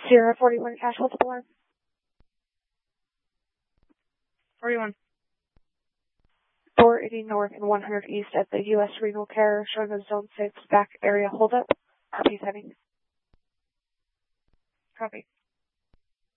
Sierra 41 Cash Multiple Alarm. 41. 480 North and 100 East at the U.S. Renal Care showing a Zone 6 back area holdup. RP's heading. Copy.